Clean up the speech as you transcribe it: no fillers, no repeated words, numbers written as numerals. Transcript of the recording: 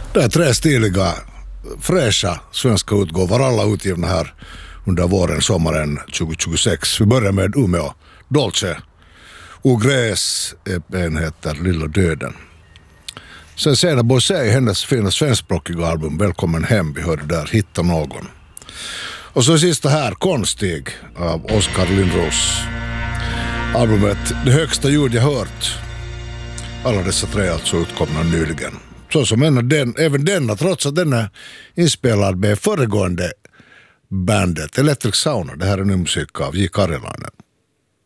Det är 3 stiliga, fräscha svenska utgåvor, alla utgivna här under våren, sommaren 2026. Vi börjar med Umeå, Dolce. Ogräs heter Lilla döden. Sen Sena Boisei, hennes fina svenskspråkiga album Välkommen hem, vi hörde där Hitta någon. Och så sista här, Konstig av Oskar Lindros. Albumet Det högsta ljud jag hört. Alla dessa 3 alltså utkomna nyligen. Så som även denna, trots att den är inspelad med föregående bandet Electric Sauna. Det här är nu musik av J. Karjalainen.